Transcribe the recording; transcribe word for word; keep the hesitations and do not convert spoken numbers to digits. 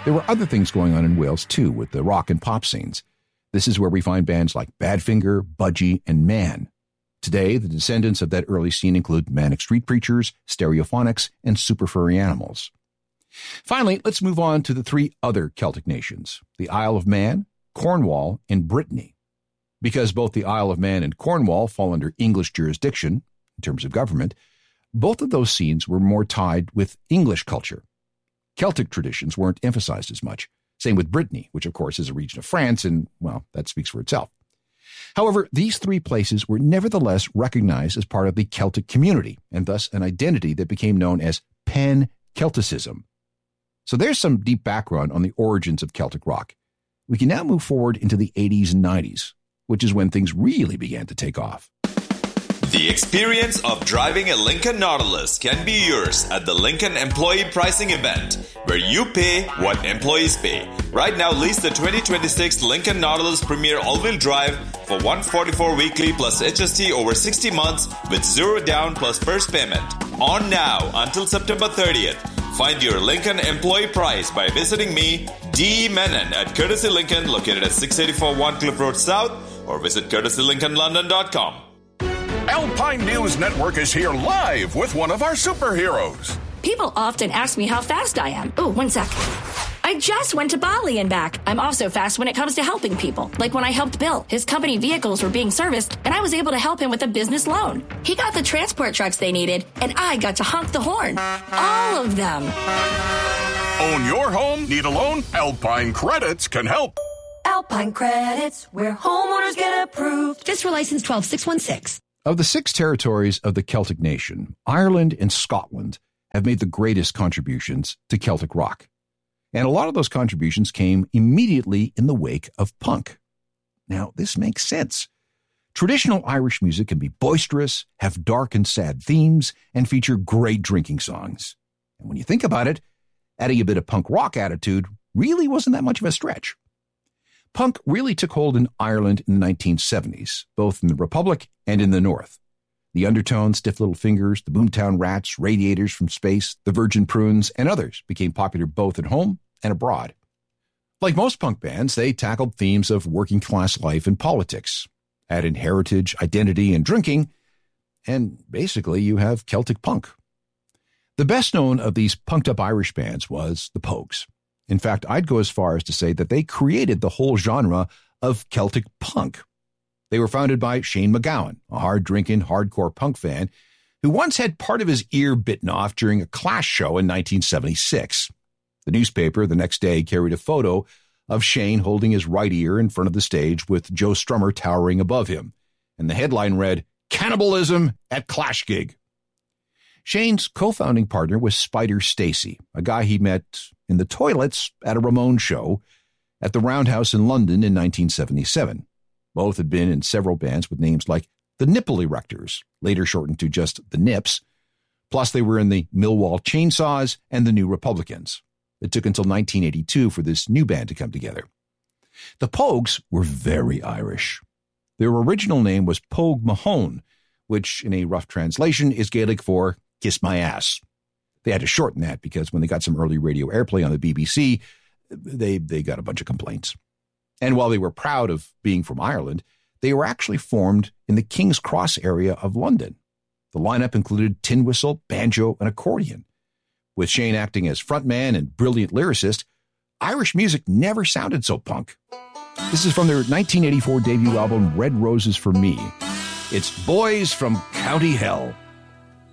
There were other things going on in Wales, too, with the rock and pop scenes. This is where we find bands like Badfinger, Budgie, and Man. Today, the descendants of that early scene include Manic Street Preachers, Stereophonics, and Super Furry Animals. Finally, let's move on to the three other Celtic nations, the Isle of Man, Cornwall, and Brittany. Because both the Isle of Man and Cornwall fall under English jurisdiction, in terms of government, both of those scenes were more tied with English culture. Celtic traditions weren't emphasized as much. Same with Brittany, which of course is a region of France, and, well, that speaks for itself. However, these three places were nevertheless recognized as part of the Celtic community, and thus an identity that became known as Pan-Celticism. So there's some deep background on the origins of Celtic rock. We can now move forward into the eighties and nineties, which is when things really began to take off. The experience of driving a Lincoln Nautilus can be yours at the Lincoln Employee Pricing Event, where you pay what employees pay. Right now, lease the twenty twenty-six Lincoln Nautilus Premier All-Wheel Drive for one hundred forty-four dollars weekly plus H S T over sixty months with zero down plus first payment. On now until September thirtieth. Find your Lincoln employee price by visiting me, D. Menon, at Courtesy Lincoln, located at six eighty-four One Cliff Road South, or visit courtesy lincoln london dot com. Alpine News Network is here live with one of our superheroes. People often ask me how fast I am. Oh, one sec. I just went to Bali and back. I'm also fast when it comes to helping people. Like when I helped Bill. His company vehicles were being serviced, and I was able to help him with a business loan. He got the transport trucks they needed, and I got to honk the horn. All of them. Own your home? Need a loan? Alpine Credits can help. Alpine Credits, where homeowners get approved. Just for license twelve six one six. Of the six territories of the Celtic nation, Ireland and Scotland have made the greatest contributions to Celtic rock. And a lot of those contributions came immediately in the wake of punk. Now, this makes sense. Traditional Irish music can be boisterous, have dark and sad themes, and feature great drinking songs. And when you think about it, adding a bit of punk rock attitude really wasn't that much of a stretch. Punk really took hold in Ireland in the nineteen seventies, both in the Republic and in the North. The Undertones, Stiff Little Fingers, the Boomtown Rats, Radiators from Space, the Virgin Prunes, and others became popular both at home and abroad. Like most punk bands, they tackled themes of working-class life and politics, added heritage, identity, and drinking, and basically you have Celtic punk. The best known of these punked-up Irish bands was the Pogues. In fact, I'd go as far as to say that they created the whole genre of Celtic punk. They were founded by Shane MacGowan, a hard-drinking, hardcore punk fan who once had part of his ear bitten off during a Clash show in nineteen seventy-six. The newspaper the next day carried a photo of Shane holding his right ear in front of the stage with Joe Strummer towering above him, and the headline read, "Cannibalism at Clash Gig." Shane's co-founding partner was Spider Stacy, a guy he met in the toilets at a Ramones show at the Roundhouse in London in nineteen seventy-seven. Both had been in several bands with names like the Nipple Erectors, later shortened to just the Nips. Plus, they were in the Millwall Chainsaws and the New Republicans. It took until nineteen eighty-two for this new band to come together. The Pogues were very Irish. Their original name was Pogue Mahone, which in a rough translation is Gaelic for "kiss my ass." They had to shorten that because when they got some early radio airplay on the B B C, they, they got a bunch of complaints. And while they were proud of being from Ireland, they were actually formed in the King's Cross area of London. The lineup included tin whistle, banjo, and accordion. With Shane acting as frontman and brilliant lyricist, Irish music never sounded so punk. This is from their nineteen eighty-four debut album, Red Roses for Me. It's Boys from County Hell.